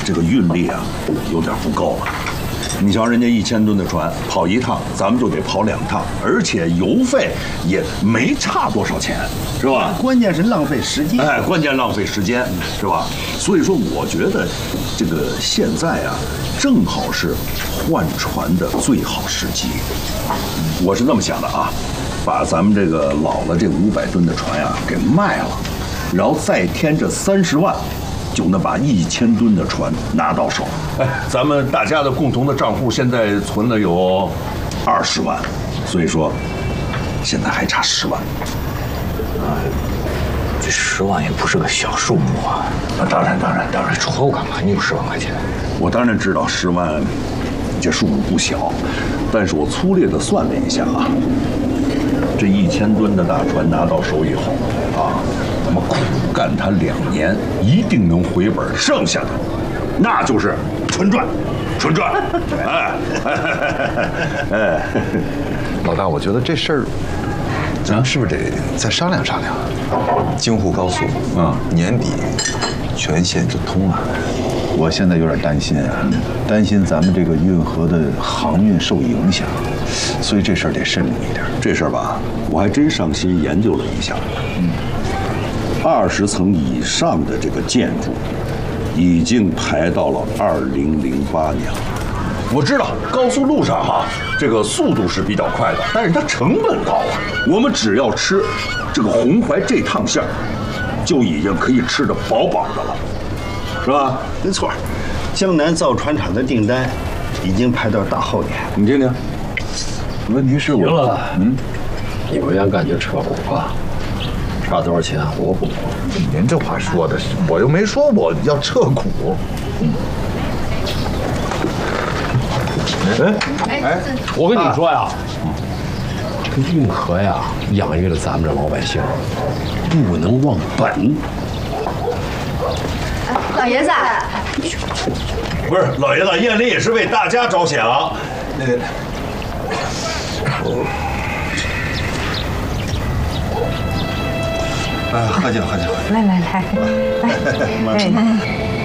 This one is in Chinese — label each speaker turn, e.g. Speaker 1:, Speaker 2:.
Speaker 1: 这个运力啊有点不够了。你瞧，人家1000吨的船跑一趟，咱们就得跑2趟，而且油费也没差多少钱，是吧？
Speaker 2: 关键是浪费时间。
Speaker 1: 哎，关键浪费时间，是吧？所以说，我觉得这个现在啊，正好是换船的最好时机。我是这么想的啊，把咱们这个老的这500吨的船呀给卖了，然后再添这30万。就能把1000吨的船拿到手。哎，咱们大家的共同的账户现在存了有20万，所以说现在还差10万。
Speaker 3: 这10万也不是个小数目啊！
Speaker 1: 当然，
Speaker 3: 戳我干嘛？你有10万块钱？
Speaker 1: 我当然知道10万这数目不小，但是我粗略的算了一下啊，这1000吨的大船拿到手以后啊。咱们苦干它2年，一定能回本，剩下的那就是纯赚。哎，
Speaker 4: 老大，我觉得这事儿，咱们是不是得再商量商量？京沪高速年底全线就通了。
Speaker 2: 我现在有点担心啊，担心咱们这个运河的航运受影响，所以这事儿得慎重一点。
Speaker 1: 这事儿吧，我还真上心研究了一下。20层以上的这个建筑，已经排到了2008年了。我知道高速路上哈，这个速度是比较快的，但是它成本高啊。我们只要吃这个红淮这趟线，就已经可以吃得饱饱的了，是吧？
Speaker 2: 没错，江南造船厂的订单已经排到大后年。
Speaker 1: 你听听，问题是
Speaker 3: 行了，你们愿干就撤股吧。差多少钱我补。
Speaker 4: 您这话说的，我又没说我要撤股。
Speaker 3: 我跟你说呀，这运河呀，养育了咱们这老百姓，不能忘本。
Speaker 5: 老爷子，
Speaker 1: 不是老爷子，艳丽也是为大家着想。
Speaker 4: 喝酒。
Speaker 5: 来，